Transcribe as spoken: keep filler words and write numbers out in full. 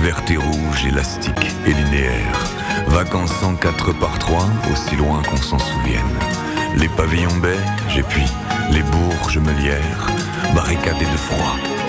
verte et rouge, élastique et linéaire, vacançant quatre par trois, aussi loin qu'on s'en souvienne. Les pavillons beige et puis les bourges meulières, barricadés de froid,